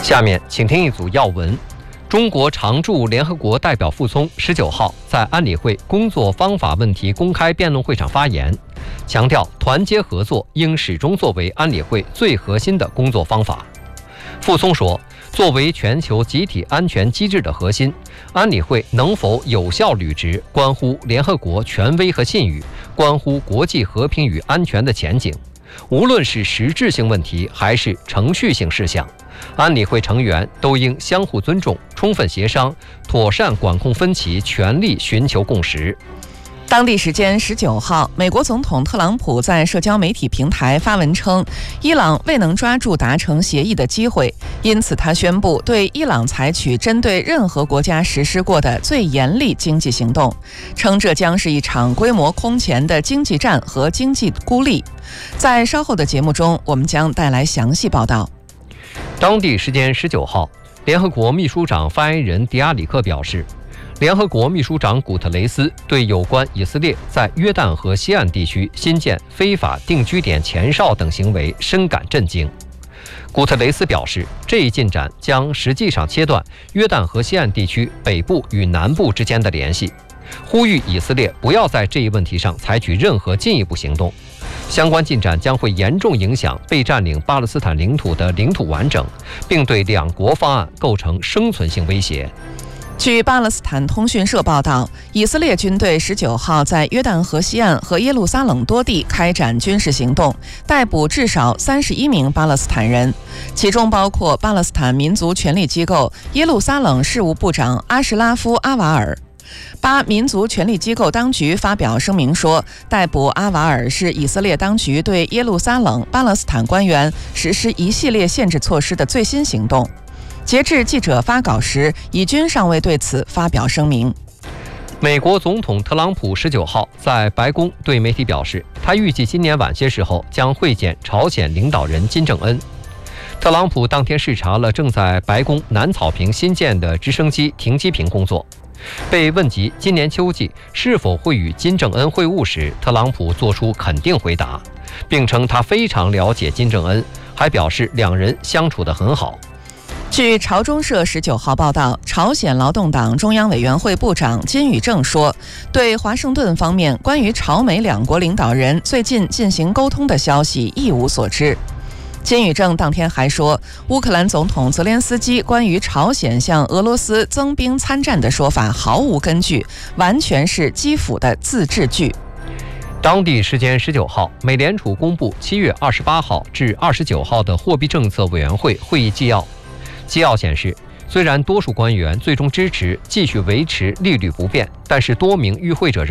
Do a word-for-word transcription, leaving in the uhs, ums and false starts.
下面请听一组要闻。中国常驻联合国代表傅聪十九号在安理会工作方法问题公开辩论会上发言，强调团结合作应始终作为安理会最核心的工作方法。傅聪说，作为全球集体安全机制的核心，安理会能否有效履职，关乎联合国权威和信誉，关乎国际和平与安全的前景。无论是实质性问题还是程序性事项，安理会成员都应相互尊重，充分协商，妥善管控分歧，全力寻求共识。 当地时间十九号，美国总统特朗普在社交媒体平台发文称，伊朗未能抓住达成协议的机会，因此他宣布对伊朗采取针对任何国家实施过的最严厉经济行动，称这将是一场规模空前的经济战和经济孤立。在稍后的节目中，我们将带来详细报道。 当地时间十九号，联合国秘书长发言人迪亚里克表示，联合国秘书长古特雷斯对有关以色列在约旦河西岸地区新建非法定居点前哨等行为深感震惊。古特雷斯表示，这一进展将实际上切断约旦河西岸地区北部与南部之间的联系，呼吁以色列不要在这一问题上采取任何进一步行动。相关进展将会严重影响被占领巴勒斯坦领土的领土完整，并对两国方案构成生存性威胁。 据巴勒斯坦通讯社报道，以色列军队十九号在约旦河西岸和耶路撒冷多地开展军事行动，逮捕至少三十一名巴勒斯坦人，其中包括巴勒斯坦民族权力机构耶路撒冷事务部长阿什拉夫·阿瓦尔。巴民族权力机构当局发表声明说，逮捕阿瓦尔是以色列当局对耶路撒冷巴勒斯坦官员实施一系列限制措施的最新行动。截至记者发稿时，以军尚未对此发表声明。 美国总统特朗普十九号在白宫对媒体表示，他预计今年晚些时候将会见朝鲜领导人金正恩。特朗普当天视察了正在白宫南草坪新建的直升机停机坪工作。被问及今年秋季是否会与金正恩会晤时，特朗普作出肯定回答，并称他非常了解金正恩，还表示两人相处得很好。 据朝中社十九号报道，朝鲜劳动党中央委员会部长金宇正说，对华盛顿方面关于朝美两国领导人最近进行沟通的消息一无所知。金宇正当天还说，乌克兰总统泽连斯基关于朝鲜向俄罗斯增兵参战的说法毫无根据，完全是基辅的自制剧。 当地时间十九号，美联储公布七月二十八号至二十九号的货币政策委员会会议纪要。纪要显示，虽然多数官员最终支持继续维持利率不变，但是多名与会者认